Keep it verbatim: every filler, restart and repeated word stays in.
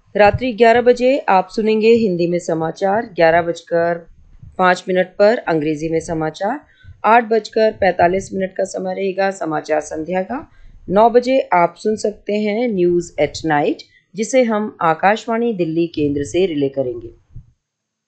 रात्रि ग्यारह बजे आप सुनेंगे हिंदी में समाचार, ग्यारह बजकर पाँच मिनट पर अंग्रेजी में समाचार, आठ बजकर पैंतालीस मिनट का समय रहेगा समाचार संध्या का। नौ बजे आप सुन सकते हैं न्यूज़ एट नाइट, जिसे हम आकाशवाणी दिल्ली केंद्र से रिले करेंगे।